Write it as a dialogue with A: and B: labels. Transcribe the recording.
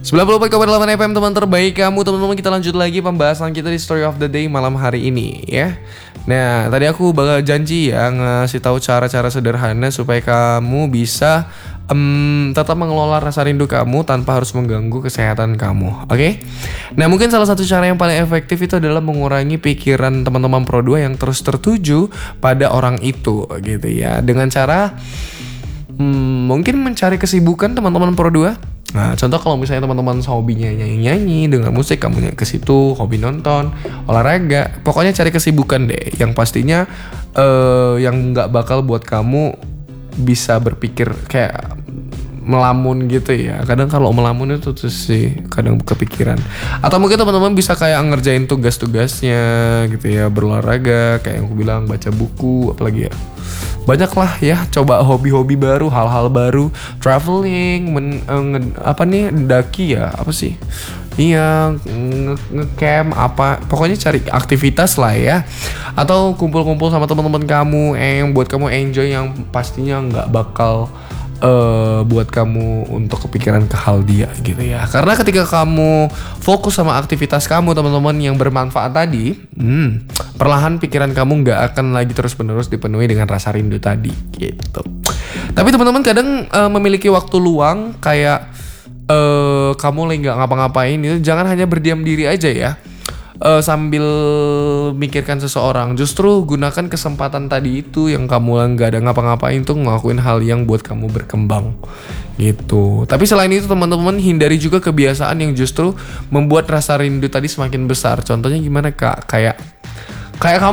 A: 94,8 FM teman terbaik kamu. Teman-teman, kita lanjut lagi pembahasan kita di Story of the Day malam hari ini ya. Nah, tadi aku bakal janji ya ngasih tahu cara-cara sederhana supaya kamu bisa tetap mengelola rasa rindu kamu tanpa harus mengganggu kesehatan kamu. Oke? Nah, mungkin salah satu cara yang paling efektif itu adalah mengurangi pikiran teman-teman Pro 2 yang terus tertuju pada orang itu gitu ya. Dengan cara mungkin mencari kesibukan teman-teman Pro 2. Nah, contoh kalau misalnya teman-teman hobinya nyanyi-nyanyi, dengar musik, kamu ke situ, hobi nonton, olahraga, pokoknya cari kesibukan deh yang pastinya yang nggak bakal buat kamu bisa berpikir kayak melamun gitu ya. Kadang kalau melamun itu tuh sih kadang kepikiran. Atau mungkin teman-teman bisa kayak ngerjain tugas-tugasnya gitu ya, berolahraga, kayak yang aku bilang, baca buku, apalagi ya. Banyak lah ya, coba hobi-hobi baru, hal-hal baru, traveling, daki ya, apa sih? Iya, ngecamp apa, pokoknya cari aktivitas lah ya. Atau kumpul-kumpul sama teman-teman kamu yang buat kamu enjoy, yang pastinya nggak bakal buat kamu untuk kepikiran ke hal dia gitu ya. Karena ketika kamu fokus sama aktivitas kamu teman-teman yang bermanfaat tadi, perlahan pikiran kamu nggak akan lagi terus-menerus dipenuhi dengan rasa rindu tadi gitu. Tapi teman-teman kadang memiliki waktu luang kayak kamu lagi nggak ngapa-ngapain itu, jangan hanya berdiam diri aja ya. Sambil mikirkan seseorang, justru gunakan kesempatan tadi itu yang kamu nggak ada ngapa-ngapain tuh ngelakuin hal yang buat kamu berkembang gitu. Tapi selain itu teman-teman, hindari juga kebiasaan yang justru membuat rasa rindu tadi semakin besar. Contohnya gimana kak? Kayak kamu